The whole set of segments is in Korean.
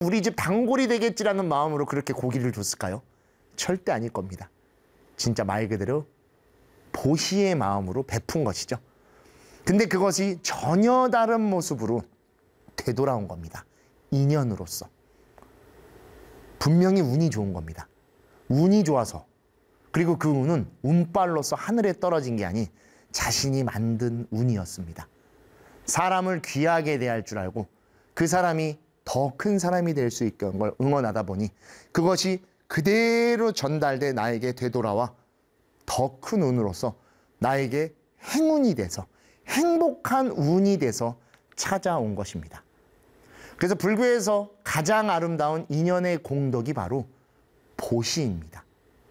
우리 집 단골이 되겠지라는 마음으로 그렇게 고기를 줬을까요? 절대 아닐 겁니다. 진짜 말 그대로 보시의 마음으로 베푼 것이죠. 근데 그것이 전혀 다른 모습으로 되돌아온 겁니다. 인연으로서. 분명히 운이 좋은 겁니다. 운이 좋아서, 그리고 그 운은 운빨로서 하늘에 떨어진 게 아닌 자신이 만든 운이었습니다. 사람을 귀하게 대할 줄 알고 그 사람이 더 큰 사람이 될 수 있는 걸 응원하다 보니 그것이 그대로 전달돼 나에게 되돌아와 더 큰 운으로서 나에게 행운이 돼서, 행복한 운이 돼서 찾아온 것입니다. 그래서 불교에서 가장 아름다운 인연의 공덕이 바로 보시입니다.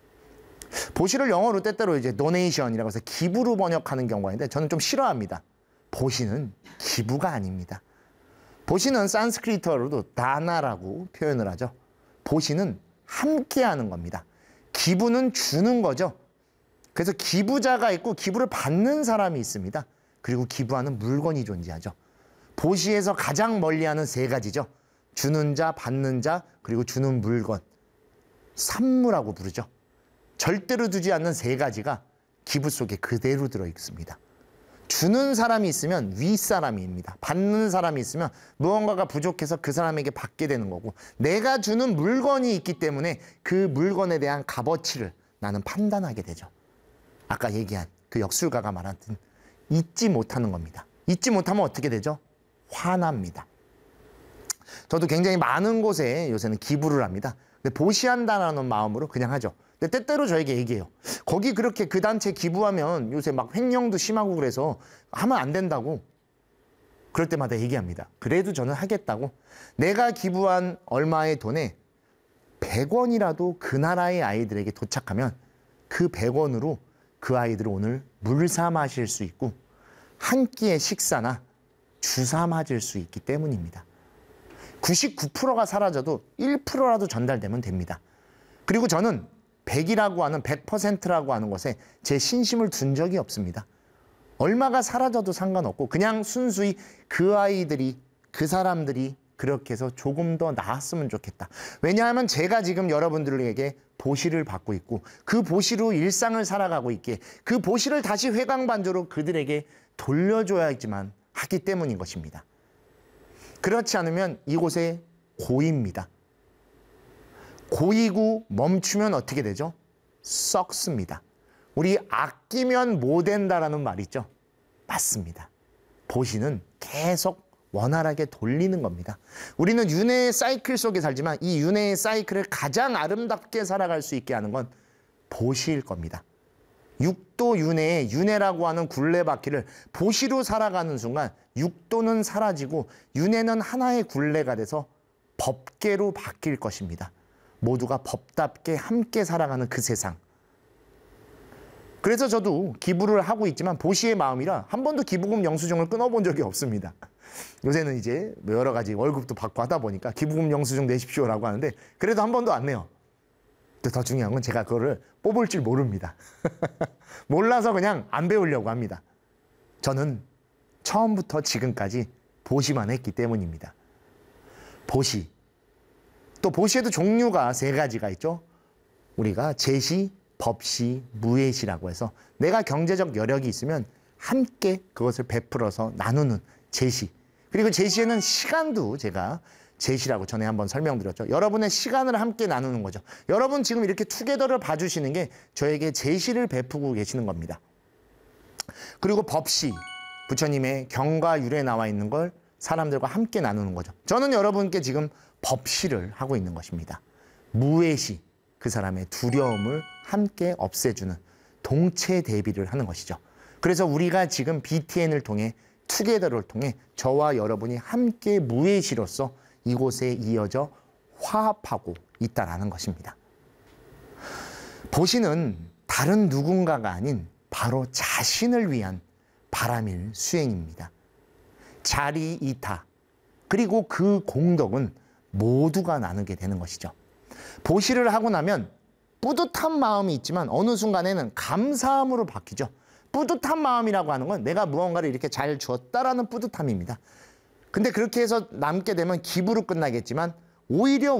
보시를 영어로 때때로 이제 도네이션이라고 해서 기부로 번역하는 경우가 있는데 저는 좀 싫어합니다. 보시는 기부가 아닙니다. 보시는 산스크리트어로도 다나라고 표현을 하죠. 보시는 함께하는 겁니다. 기부는 주는 거죠. 그래서 기부자가 있고 기부를 받는 사람이 있습니다. 그리고 기부하는 물건이 존재하죠. 보시에서 가장 멀리하는 세 가지죠. 주는 자, 받는 자, 그리고 주는 물건. 산무라고 부르죠. 절대로 두지 않는 세 가지가 기부 속에 그대로 들어있습니다. 주는 사람이 있으면 윗사람입니다. 받는 사람이 있으면 무언가가 부족해서 그 사람에게 받게 되는 거고, 내가 주는 물건이 있기 때문에 그 물건에 대한 값어치를 나는 판단하게 되죠. 아까 얘기한 그 역술가가 말한 잊지 못하는 겁니다. 잊지 못하면 어떻게 되죠? 화납니다. 저도 굉장히 많은 곳에 요새는 기부를 합니다. 근데 보시한다는 마음으로 그냥 하죠. 근데 때때로 저에게 얘기해요. 거기 그렇게 그 단체 기부하면 요새 막 횡령도 심하고 그래서 하면 안 된다고. 그럴 때마다 얘기합니다. 그래도 저는 하겠다고. 내가 기부한 얼마의 돈에 100원이라도 그 나라의 아이들에게 도착하면 그 100원으로 그 아이들을 오늘 물 사 마실 수 있고 한 끼의 식사나 주사 맞을 수 있기 때문입니다. 99%가 사라져도 1%라도 전달되면 됩니다. 그리고 저는 100이라고 하는 100%라고 하는 것에 제 신심을 둔 적이 없습니다. 얼마가 사라져도 상관없고 그냥 순수히 그 아이들이, 그 사람들이 그렇게 해서 조금 더 나았으면 좋겠다. 왜냐하면 제가 지금 여러분들에게 보시를 받고 있고 그 보시로 일상을 살아가고 있기에 그 보시를 다시 회광반조로 그들에게 돌려줘야지만 하기 때문인 것입니다. 그렇지 않으면 이곳에 고입니다. 고이고 멈추면 어떻게 되죠? 썩습니다. 우리 아끼면 못 된다라는 말 있죠? 맞습니다. 보시는 계속 원활하게 돌리는 겁니다. 우리는 윤회의 사이클 속에 살지만 이 윤회의 사이클을 가장 아름답게 살아갈 수 있게 하는 건 보시일 겁니다. 육도 윤회의 윤회라고 하는 굴레바퀴를 보시로 살아가는 순간 육도는 사라지고 윤회는 하나의 굴레가 돼서 법계로 바뀔 것입니다. 모두가 법답게 함께 살아가는 그 세상. 그래서 저도 기부를 하고 있지만 보시의 마음이라 한 번도 기부금 영수증을 끊어본 적이 없습니다. 요새는 이제 여러 가지 월급도 받고 하다 보니까 기부금 영수증 내십시오라고 하는데 그래도 한 번도 안 내요. 근데 더 중요한 건 제가 그거를 뽑을 줄 모릅니다. 몰라서 그냥 안 배우려고 합니다. 저는 처음부터 지금까지 보시만 했기 때문입니다. 보시. 또 보시에도 종류가 세 가지가 있죠. 우리가 제시, 법시, 무예시라고 해서 내가 경제적 여력이 있으면 함께 그것을 베풀어서 나누는 제시. 그리고 제시에는 시간도 제가 제시라고 전에 한번 설명드렸죠. 여러분의 시간을 함께 나누는 거죠. 여러분 지금 이렇게 투게더를 봐주시는 게 저에게 제시를 베푸고 계시는 겁니다. 그리고 법시, 부처님의 경과 율에 나와 있는 걸 사람들과 함께 나누는 거죠. 저는 여러분께 지금 법시를 하고 있는 것입니다. 무예시, 그 사람의 두려움을 함께 없애주는 동체 대비를 하는 것이죠. 그래서 우리가 지금 BTN을 통해 투게더를 통해 저와 여러분이 함께 무예시로서 이곳에 이어져 화합하고 있다는 것입니다. 보시는 다른 누군가가 아닌 바로 자신을 위한 바람일 수행입니다. 자리 이타, 그리고 그 공덕은 모두가 나누게 되는 것이죠. 보시를 하고 나면 뿌듯한 마음이 있지만 어느 순간에는 감사함으로 바뀌죠. 뿌듯한 마음이라고 하는 건 내가 무언가를 이렇게 잘 주었다라는 뿌듯함입니다. 근데 그렇게 해서 남게 되면 기부로 끝나겠지만 오히려